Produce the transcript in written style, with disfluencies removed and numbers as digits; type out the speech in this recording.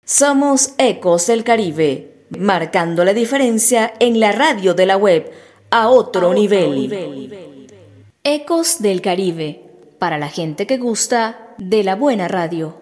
Somos Ecos del Caribe, marcando la diferencia en la radio de la web a otro nivel. Ecos del Caribe, para la gente que gusta de la buena radio.